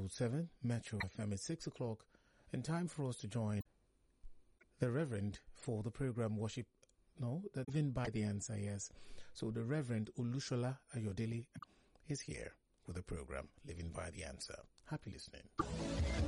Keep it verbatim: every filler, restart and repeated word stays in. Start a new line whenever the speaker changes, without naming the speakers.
oh seven Metro F M. It's six o'clock and time for us to join the Reverend for the program Worship. No, the Living by the Answer, yes. So the Reverend Olushola Ayodele is here with the program Living by the Answer. Happy listening.